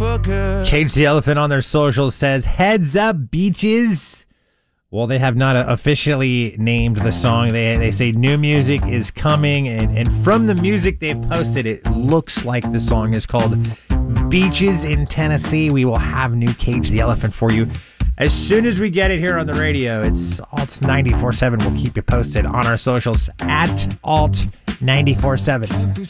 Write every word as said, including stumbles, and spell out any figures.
for good. Cage the Elephant on their socials says, heads up, beaches. Well, they have not officially named the song. They they say new music is coming, and, and from the music they've posted, it looks like the song is called Beaches in Tennessee. We will have new Cage the Elephant for you as soon as we get it here on the radio. It's Alt ninety-four seven. We'll keep you posted on our socials at Alt ninety-four seven.